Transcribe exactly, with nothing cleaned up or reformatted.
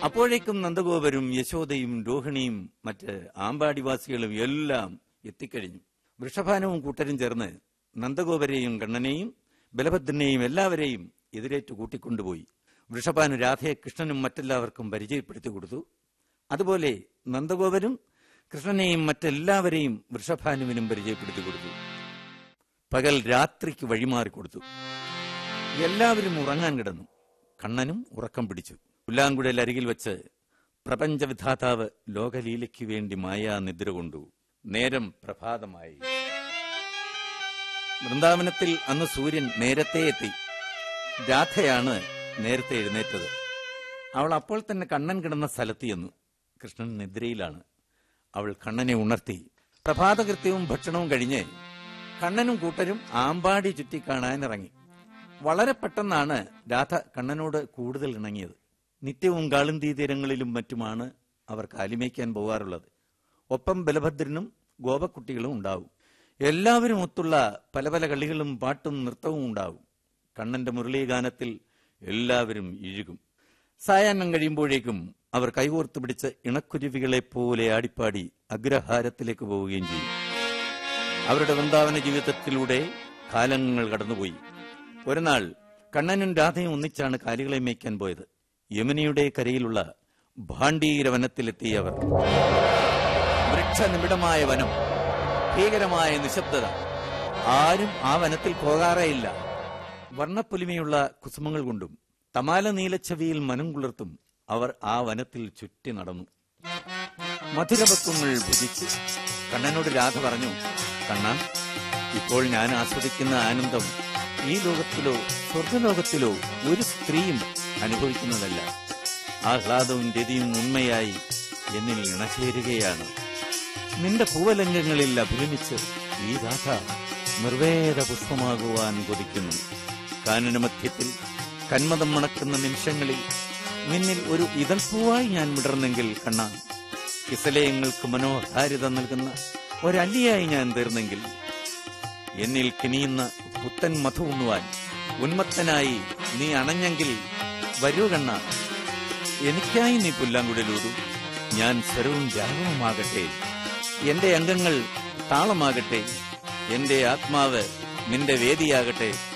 അപ്പോഴേക്കും നന്ദഗോപരും യശോദയും രോഹിണിയും മറ്റ് ആമ്പാടിവാസികളും എല്ലാം എത്തിക്കഴിഞ്ഞു. വൃഷഭാനുവും കൂട്ടരും ചേർന്ന് നന്ദഗോപരെയും കണ്ണനെയും ബലഭദ്രനെയും എല്ലാവരെയും എതിരേറ്റു കൂട്ടിക്കൊണ്ടുപോയി. വൃഷഭാനു രാധയെ കൃഷ്ണനും മറ്റെല്ലാവർക്കും പരിചയപ്പെടുത്തി കൊടുത്തു. അതുപോലെ നന്ദഗോപരും കൃഷ്ണനെയും മറ്റെല്ലാവരെയും വൃഷഭാനുവിനും പരിചയപ്പെടുത്തി കൊടുത്തു. പകൽ രാത്രിക്ക് വഴിമാറിക്കൊടുത്തു. എല്ലാവരും ഉറങ്ങാൻ കിടന്നു. കണ്ണനും ഉറക്കം പിടിച്ചു. പുല്ലാങ്കുഴൽ അരികിൽ വെച്ച് പ്രപഞ്ചവിധാതാവ് ലോകലീലയ്ക്ക് വേണ്ടി മായാ നിദ്ര കൊണ്ടു. നേരം പ്രഭാതമായി. വൃന്ദാവനത്തിൽ അന്ന് സൂര്യൻ നേരത്തെ എത്തി. രാധയാണ് നേരത്തെ എഴുന്നേറ്റത്. അവൾ അപ്പോൾ തന്നെ കണ്ണൻ കിടന്ന സ്ഥലത്ത് ചെന്നു. കൃഷ്ണൻ നിദ്രയിലാണ്. അവൾ കണ്ണനെ ഉണർത്തി. പ്രഭാതകൃത്യവും ഭക്ഷണവും കഴിഞ്ഞ് കണ്ണനും കൂട്ടരും ആമ്പാടി ചുറ്റി കാണാനിറങ്ങി. വളരെ പെട്ടെന്നാണ് രാധ കണ്ണനോട് കൂടുതൽ ഇണങ്ങിയത്. നിത്യവും കാളിന്തി തീരങ്ങളിലും മറ്റുമാണ് അവർ കാലിമേക്കാൻ പോകാറുള്ളത്. ഒപ്പം ബലഭദ്രനും ഗോപക്കുട്ടികളും ഉണ്ടാവും. എല്ലാവരും ഒത്തുള്ള പല പല കളികളും പാട്ടും നൃത്തവും ഉണ്ടാവും. കണ്ണന്റെ മുരളീഗാനത്തിൽ എല്ലാവരും ഇഴുകും. സായാഹ്നം കഴിയുമ്പോഴേക്കും അവർ കൈകോർത്ത് പിടിച്ച് ഇണക്കുരുവികളെ പോലെ ആടിപ്പാടി അഗ്രഹാരത്തിലേക്ക് പോവുകയും ചെയ്യും. അവരുടെ വൃന്ദാവന ജീവിതത്തിലൂടെ കാലങ്ങൾ കടന്നുപോയി. ഒരു നാൾ കണ്ണനും രാധയും ഒന്നിച്ചാണ് കാലികളെ മേയ്ക്കാൻ പോയത്. യമുനയുടെ കരയിലുള്ള ഭാണ്ഡീര വനത്തിലെത്തിയ അവർ. വൃക്ഷനിബിഡമായ വനം, ഭീകരമായ നിശബ്ദത. ആരും ആ വനത്തിൽ പോകാറേയില്ല. വർണ്ണപ്പൊലിമയുള്ള കുസുമങ്ങൾ കൊണ്ടും തമാല നീലച്ചവിയിൽ മനം കുളിർത്തും അവർ ആ വനത്തിൽ ചുറ്റി നടന്നു. മധുരപക്വങ്ങൾ ഭുജിച്ചു. കണ്ണനോട് രാധ പറഞ്ഞു, കണ്ണ, ഇപ്പോൾ ഞാൻ ആസ്വദിക്കുന്ന ആനന്ദം ഈ ലോകത്തിലോ സ്വർഗലോകത്തിലോ ഒരു സ്ത്രീയും അനുഭവിക്കുന്നതല്ല. ആഹ്ലാദവും രതിയും ഉണ്മയായി എന്നിൽ ഇണചേരുകയാണ്. നിന്റെ പൂവലംഗങ്ങളിൽ അഭിരമിച്ച് ഈ രാധ നിർവേദ പുഷ്പമാകുവാൻ കൊതിക്കുന്നു. കാനനമധ്യത്തിൽ കന്മതം മണക്കുന്ന നിമിഷങ്ങളിൽ നിന്നിൽ ഒരു ഇതൾപ്പൂവായി ഞാൻ വിടർന്നെങ്കിൽ കണ്ണ, കിസലയങ്ങൾക്ക് മനോഹാരിത നൽകുന്ന ഒരല്ലിയായി ഞാൻ തീർന്നെങ്കിൽ, എന്നിൽ കിനിയുന്ന പുത്തൻ മധു ഉണ്ണുവാൻ ഉന്മത്തനായി നീ അണഞ്ഞെങ്കിൽ വരൂ കണ്ണ, എനിക്കായി നീ പുല്ലാങ്കുഴലൂതു. ഞാൻ സ്വരവും രാഗവുമാകട്ടെ, എന്റെ അംഗങ്ങൾ താളമാകട്ടെ, എന്റെ ആത്മാവ് നിന്റെ വേദിയാകട്ടെ.